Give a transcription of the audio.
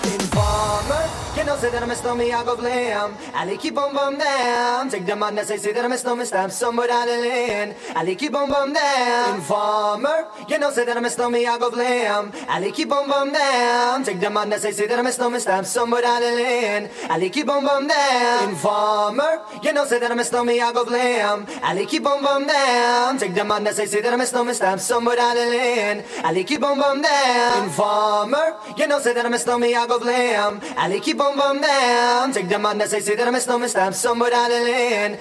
Informer, you know say that I'm a stormy, I go blam. Ali keep on bum down. Take the man that say that I'm a stormy, stab somebody out of land. Ali keep on bum down. Informer, you know say that I'm a stormy, I go blam. Ali keep on bum down. Take the man that say that I'm a stormy, stab somebody out of land. Ali keep on bum down. Informer, you know say that I'm a stormy, I go blam. Ali keep on bum down. Take the man that say that I'm a stormy, stab somebody out of land. Ali keep on bum down. Informer, you know say that I'm a stormy, I go blam. Ali keep on bum down. Take the man that say that I'm a snowman, stab somebody out of land.